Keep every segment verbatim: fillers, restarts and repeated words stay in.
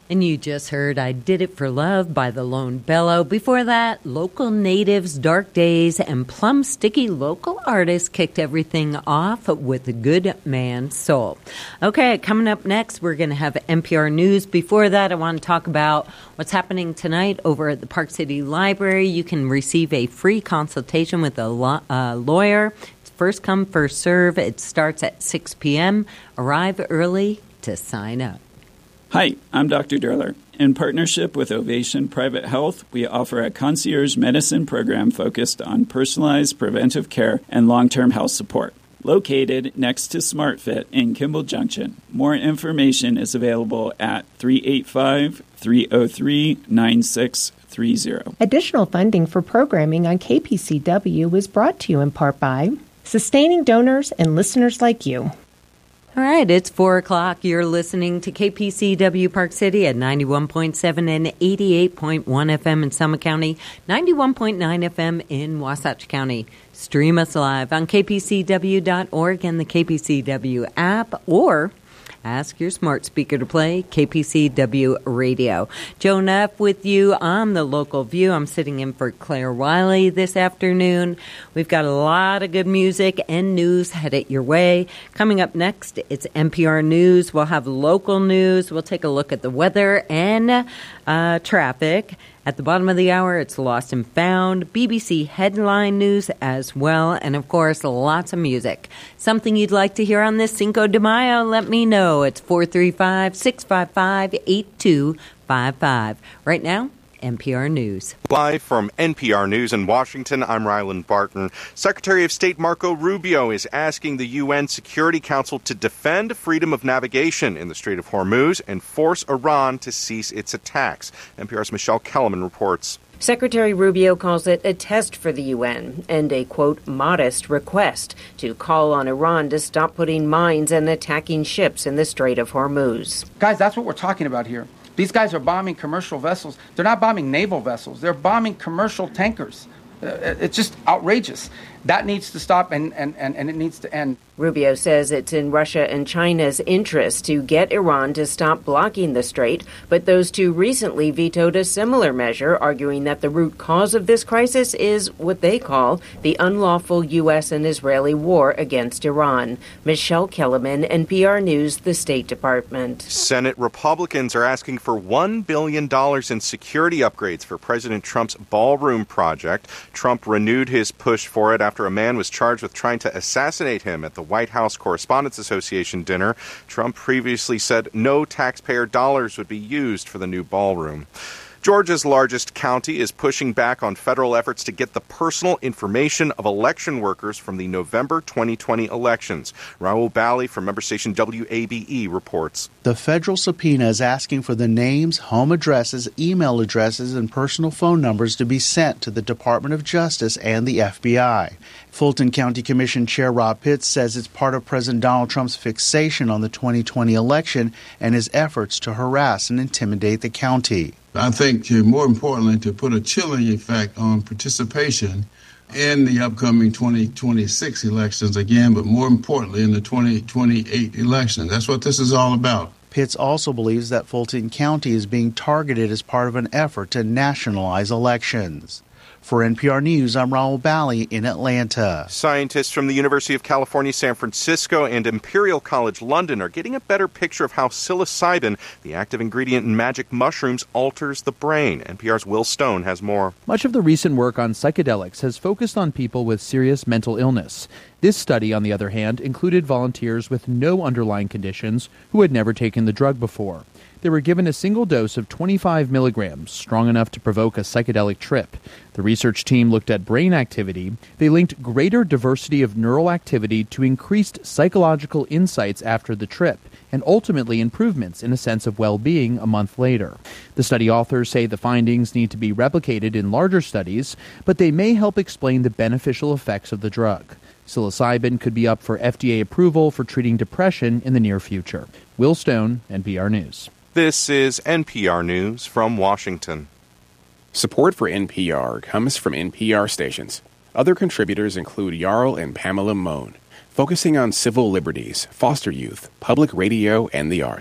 And you just heard I Did It for Love by the Lone Bellow. Before that, Local Natives, Dark Days, and Plum Sticky Local Artists kicked everything off with The Good Man's Soul. Okay, coming up next, we're going to have N P R News. Before that, I want to talk about what's happening tonight over at the Park City Library. You can receive a free consultation with a lo- uh, lawyer. It's first come, first serve. It starts at six p.m. Arrive early to sign up. Hi, I'm Doctor Derler. In partnership with Ovation Private Health, we offer a concierge medicine program focused on personalized preventive care and long-term health support. Located next to SmartFit in Kimball Junction. More information is available at three eight five, three oh three, nine six three zero. Additional funding for programming on K P C W is brought to you in part by sustaining donors and listeners like you. All right, it's four o'clock. You're listening to K P C W Park City at ninety-one point seven and eighty-eight point one F M in Summit County, ninety-one point nine F M in Wasatch County. Stream us live on K P C W dot org and the K P C W app, or ask your smart speaker to play K P C W Radio. Joan F. with you on the Local View. I'm sitting in for Claire Wiley this afternoon. We've got a lot of good music and news headed your way. Coming up next, it's N P R News. We'll have local news. We'll take a look at the weather and uh, traffic. At the bottom of the hour, it's Lost and Found, B B C headline news as well, and of course, lots of music. Something you'd like to hear on this Cinco de Mayo, let me know. It's four three five, six five five, eight two five five. Right now, N P R News. Live from N P R News in Washington, I'm Ryland Barton. Secretary of State Marco Rubio is asking the U N Security Council to defend freedom of navigation in the Strait of Hormuz and force Iran to cease its attacks. N P R's Michelle Kellerman reports. Secretary Rubio calls it a test for the U N and a, quote, modest request to call on Iran to stop putting mines and attacking ships in the Strait of Hormuz. Guys, that's what we're talking about here. These guys are bombing commercial vessels. They're not bombing naval vessels. They're bombing commercial tankers. Uh, it's just outrageous. That needs to stop, and, and, and, and it needs to end. Rubio says it's in Russia and China's interest to get Iran to stop blocking the strait, but those two recently vetoed a similar measure, arguing that the root cause of this crisis is what they call the unlawful U S and Israeli war against Iran. Michelle Kellerman, N P R News, the State Department. Senate Republicans are asking for one billion dollars in security upgrades for President Trump's ballroom project. Trump renewed his push for it after After a man was charged with trying to assassinate him at the White House Correspondents Association dinner. Trump previously said no taxpayer dollars would be used for the new ballroom. Georgia's largest county is pushing back on federal efforts to get the personal information of election workers from the November twenty twenty elections. Raul Bally from member station W A B E reports. The federal subpoena is asking for the names, home addresses, email addresses, and personal phone numbers to be sent to the Department of Justice and the F B I. Fulton County Commission Chair Rob Pitts says it's part of President Donald Trump's fixation on the twenty twenty election and his efforts to harass and intimidate the county. I think, uh, more importantly, to put a chilling effect on participation in the upcoming twenty twenty-six elections again, but more importantly in the twenty twenty-eight election. That's what this is all about. Pitts also believes that Fulton County is being targeted as part of an effort to nationalize elections. For N P R News, I'm Raul Bally in Atlanta. Scientists from the University of California, San Francisco, and Imperial College London are getting a better picture of how psilocybin, the active ingredient in magic mushrooms, alters the brain. N P R's Will Stone has more. Much of the recent work on psychedelics has focused on people with serious mental illness. This study, on the other hand, included volunteers with no underlying conditions who had never taken the drug before. They were given a single dose of twenty-five milligrams, strong enough to provoke a psychedelic trip. The research team looked at brain activity. They linked greater diversity of neural activity to increased psychological insights after the trip, and ultimately improvements in a sense of well-being a month later. The study authors say the findings need to be replicated in larger studies, but they may help explain the beneficial effects of the drug. Psilocybin could be up for F D A approval for treating depression in the near future. Will Stone, N P R News. This is N P R News from Washington. Support for N P R comes from N P R stations. Other contributors include Jarl and Pamela Mohn, focusing on civil liberties, foster youth, public radio, and the arts.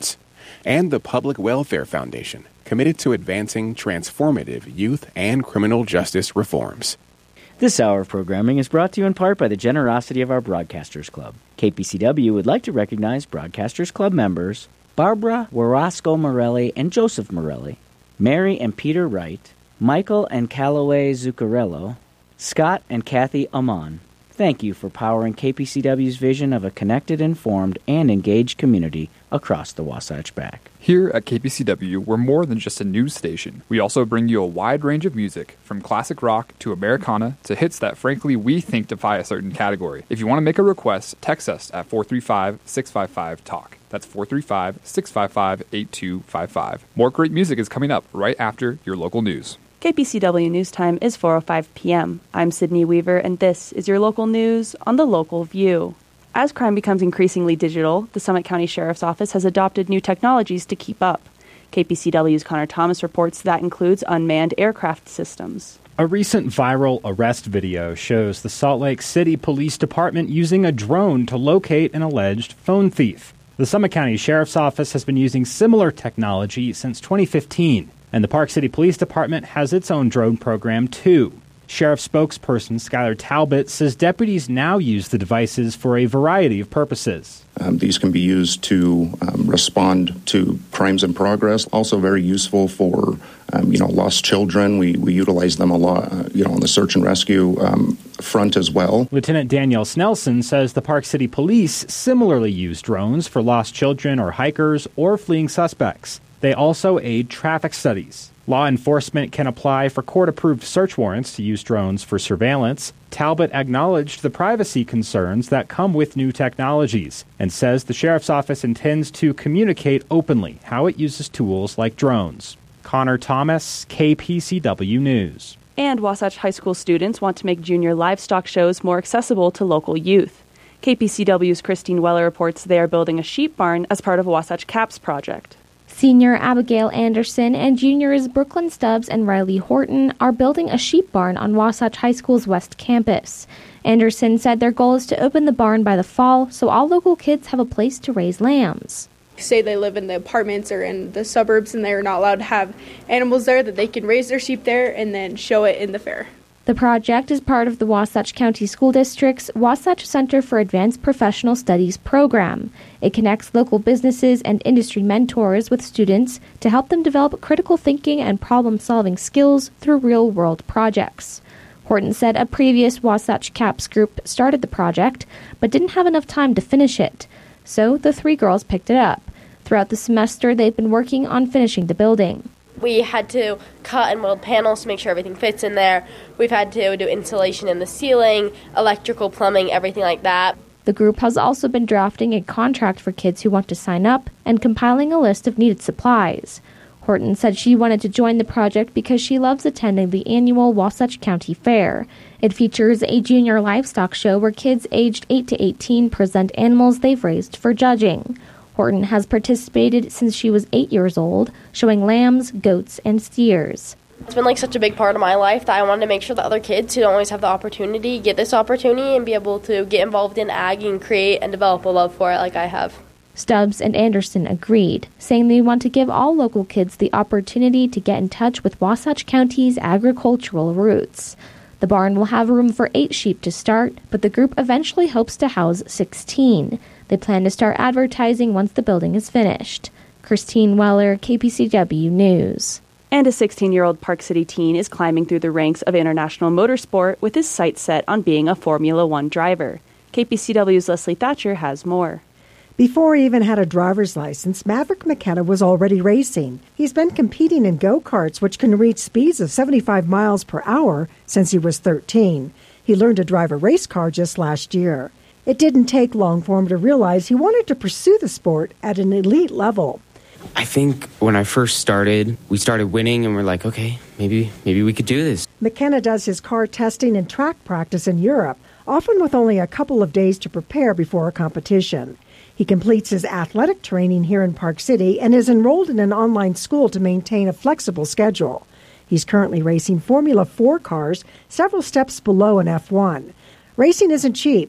and the Public Welfare Foundation, committed to advancing transformative youth and criminal justice reforms. This hour of programming is brought to you in part by the generosity of our Broadcasters Club. K P C W would like to recognize Broadcasters Club members Barbara Warasco Morelli and Joseph Morelli, Mary and Peter Wright, Michael and Callaway Zuccarello, Scott and Kathy Amon. Thank you for powering K P C W's vision of a connected, informed, and engaged community across the Wasatch Back. Here at K P C W, we're more than just a news station. We also bring you a wide range of music, from classic rock to Americana to hits that frankly we think defy a certain category. If you want to make a request, text us at four three five, six five five, talk. That's four three five, six five five, eight two five five. More great music is coming up right after your local news. K P C W News Time is four oh five p.m. I'm Sydney Weaver, and this is your local news on the Local View. As crime becomes increasingly digital, the Summit County Sheriff's Office has adopted new technologies to keep up. K P C W's Connor Thomas reports that includes unmanned aircraft systems. A recent viral arrest video shows the Salt Lake City Police Department using a drone to locate an alleged phone thief. The Summit County Sheriff's Office has been using similar technology since twenty fifteen. And the Park City Police Department has its own drone program, too. Sheriff spokesperson Skylar Talbot says deputies now use the devices for a variety of purposes. Um, these can be used to um, respond to crimes in progress. Also very useful for, um, you know, lost children. We, we utilize them a lot, uh, you know, on the search and rescue um, front as well. Lieutenant Danielle Snelson says the Park City Police similarly use drones for lost children or hikers or fleeing suspects. They also aid traffic studies. Law enforcement can apply for court-approved search warrants to use drones for surveillance. Talbot acknowledged the privacy concerns that come with new technologies and says the Sheriff's Office intends to communicate openly how it uses tools like drones. Connor Thomas, K P C W News. And Wasatch High School students want to make junior livestock shows more accessible to local youth. K P C W's Christine Weller reports they are building a sheep barn as part of Wasatch CAPS project. Senior Abigail Anderson and juniors Brooklyn Stubbs and Riley Horton are building a sheep barn on Wasatch High School's West Campus. Anderson said their goal is to open the barn by the fall so all local kids have a place to raise lambs. Say they live in the apartments or in the suburbs and they're not allowed to have animals there, that they can raise their sheep there and then show it in the fair. The project is part of the Wasatch County School District's Wasatch Center for Advanced Professional Studies program. It connects local businesses and industry mentors with students to help them develop critical thinking and problem-solving skills through real-world projects. Horton said a previous Wasatch CAPS group started the project, but didn't have enough time to finish it. So the three girls picked it up. Throughout the semester, they've been working on finishing the building. We had to cut and weld panels to make sure everything fits in there. We've had to do insulation in the ceiling, electrical, plumbing, everything like that. The group has also been drafting a contract for kids who want to sign up and compiling a list of needed supplies. Horton said she wanted to join the project because she loves attending the annual Wasatch County Fair. It features a junior livestock show where kids aged eight to eighteen present animals they've raised for judging. Horton has participated since she was eight years old, showing lambs, goats, and steers. It's been like such a big part of my life that I wanted to make sure that other kids who don't always have the opportunity get this opportunity and be able to get involved in ag and create and develop a love for it like I have. Stubbs and Anderson agreed, saying they want to give all local kids the opportunity to get in touch with Wasatch County's agricultural roots. The barn will have room for eight sheep to start, but the group eventually hopes to house sixteen. They plan to start advertising once the building is finished. Christine Weller, K P C W News. And a sixteen-year-old Park City teen is climbing through the ranks of international motorsport with his sights set on being a Formula One driver. K P C W's Leslie Thatcher has more. Before he even had a driver's license, Maverick McKenna was already racing. He's been competing in go-karts, which can reach speeds of seventy-five miles per hour, since he was thirteen. He learned to drive a race car just last year. It didn't take long for him to realize he wanted to pursue the sport at an elite level. I think when I first started, we started winning and we're like, okay, maybe maybe we could do this. McKenna does his car testing and track practice in Europe, often with only a couple of days to prepare before a competition. He completes his athletic training here in Park City and is enrolled in an online school to maintain a flexible schedule. He's currently racing Formula four cars, several steps below an F one. Racing isn't cheap.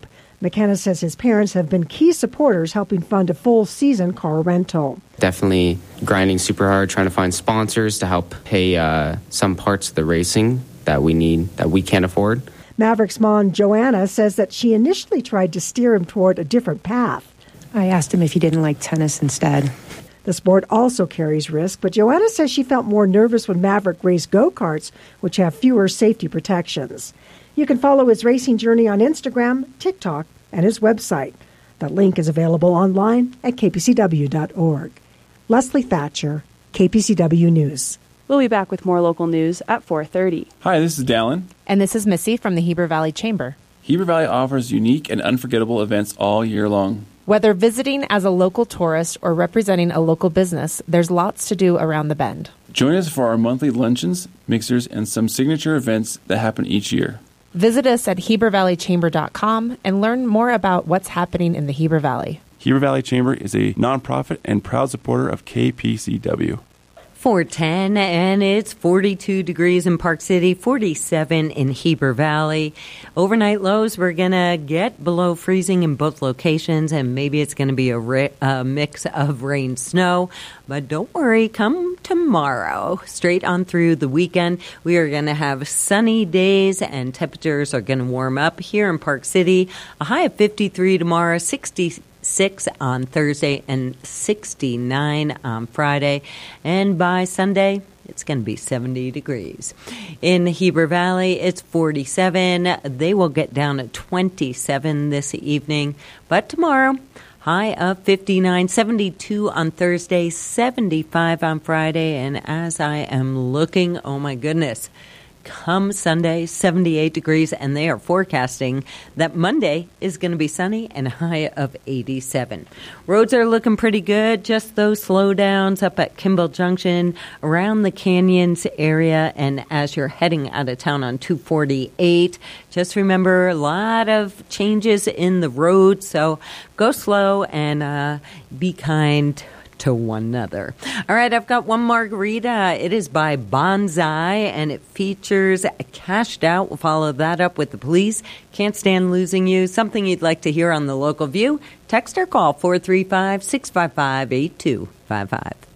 McKenna says his parents have been key supporters helping fund a full season car rental. Definitely grinding super hard, trying to find sponsors to help pay uh, some parts of the racing that we need, that we can't afford. Maverick's mom, Joanna, says that she initially tried to steer him toward a different path. I asked him if he didn't like tennis instead. The sport also carries risk, but Joanna says she felt more nervous when Maverick raced go-karts, which have fewer safety protections. You can follow his racing journey on Instagram, TikTok, and his website. That link is available online at k p c w dot org. Leslie Thatcher, K P C W News. We'll be back with more local news at four thirty. Hi, this is Dallin. And this is Missy from the Heber Valley Chamber. Heber Valley offers unique and unforgettable events all year long. Whether visiting as a local tourist or representing a local business, there's lots to do around the bend. Join us for our monthly luncheons, mixers, and some signature events that happen each year. Visit us at heber valley chamber dot com and learn more about what's happening in the Heber Valley. Heber Valley Chamber is a nonprofit and proud supporter of K P C W. four ten, and it's forty-two degrees in Park City, forty-seven in Heber Valley. Overnight lows, we're going to get below freezing in both locations, and maybe it's going to be a, ra- a mix of rain, snow. But don't worry, come tomorrow, straight on through the weekend, we are going to have sunny days, and temperatures are going to warm up here in Park City. A high of fifty-three tomorrow, sixty-six on Thursday, and sixty-nine on Friday. And by Sunday, it's going to be seventy degrees. In Heber Valley, it's forty-seven. They will get down at twenty-seven this evening. But tomorrow, high of fifty-nine, seventy-two on Thursday, seventy-five on Friday. And as I am looking, oh my goodness, come Sunday, seventy-eight degrees, and they are forecasting that Monday is going to be sunny and a high of eighty-seven. Roads are looking pretty good, just those slowdowns up at Kimball Junction, around the Canyons area, and as you're heading out of town on two forty-eight, just remember a lot of changes in the road, so go slow and uh, be kind to one another. All right, I've got one margarita. It is by Bonsai, and it features Cashed Out. We'll follow that up with The Police. Can't Stand Losing You. Something you'd like to hear on The Local View. Text or call four three five, six five five, eight two five five.